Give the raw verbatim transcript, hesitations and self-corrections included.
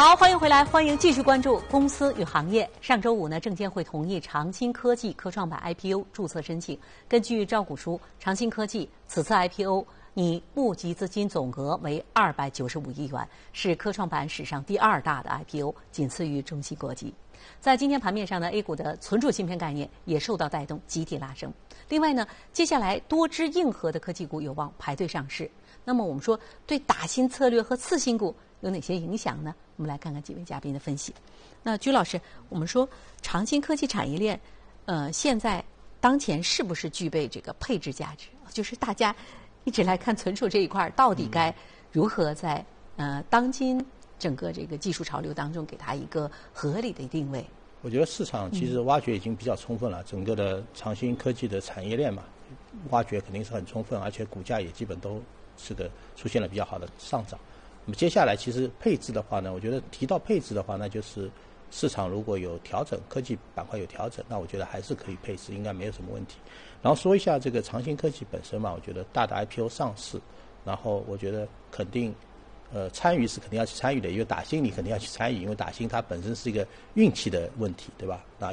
好，欢迎回来，欢迎继续关注公司与行业。上周五呢，证监会同意长兴科技科创板 I P O 注册申请。根据招股书，长兴科技此次 I P O 拟募集资金总额为二百九十五亿元，是科创板史上第二大的 I P O， 仅次于中芯国际。在今天盘面上呢 ，A 股的存储芯片概念也受到带动，集体拉升。另外呢，接下来多只硬核的科技股有望排队上市。那么我们说，对打新策略和次新股有哪些影响呢？我们来看看几位嘉宾的分析。那居老师，我们说长兴科技产业链，呃，现在当前是不是具备这个配置价值？就是大家一直来看存储这一块，到底该如何在呃当今整个这个技术潮流当中给它一个合理的定位？ 我觉得市场其实挖掘已经比较充分了，嗯、整个的长兴科技的产业链嘛，挖掘肯定是很充分，而且股价也基本都是个出现了比较好的上涨。那么接下来其实配置的话呢，我觉得提到配置的话，那就是市场如果有调整，科技板块有调整，那我觉得还是可以配置，应该没有什么问题。然后说一下这个长兴科技本身嘛，我觉得大的 I P O 上市，然后我觉得肯定呃参与是肯定要去参与的，因为打新你肯定要去参与，因为打新它本身是一个运气的问题，对吧？那